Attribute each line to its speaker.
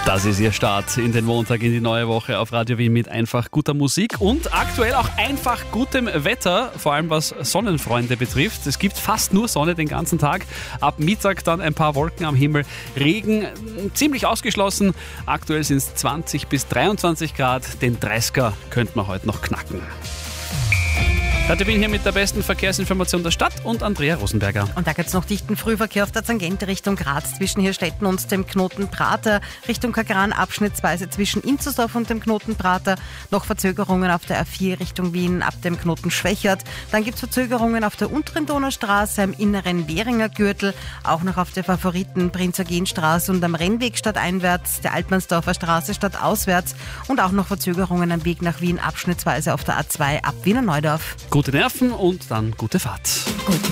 Speaker 1: Das ist Ihr Start in den Montag, in die neue Woche auf Radio Wien mit einfach guter Musik und aktuell auch einfach gutem Wetter, vor allem was Sonnenfreunde betrifft. Es gibt fast nur Sonne den ganzen Tag. Ab Mittag dann ein paar Wolken am Himmel. Regen ziemlich ausgeschlossen. Aktuell sind es 20 bis 23 Grad. Den 30er könnte man heute noch knacken. Radio Wien hier mit der besten Verkehrsinformation der Stadt und Andrea Rosenberger.
Speaker 2: Und da gibt es noch dichten Frühverkehr auf der Tangente Richtung Graz zwischen Hirstetten und dem Knoten Prater, Richtung Kagran abschnittsweise zwischen Inzersdorf und dem Knoten Prater. Noch Verzögerungen auf der A4 Richtung Wien ab dem Knoten Schwächert. Dann gibt es Verzögerungen auf der unteren Donaustraße, am inneren Währinger Gürtel, auch noch auf der Favoriten Prinz-Eugen-Straße und am Rennweg stadteinwärts, der Altmannsdorfer Straße stadtauswärts und auch noch Verzögerungen am Weg nach Wien abschnittsweise auf der A2 ab Wiener Neudorf.
Speaker 1: Gute Nerven und dann gute Fahrt.
Speaker 2: Gut.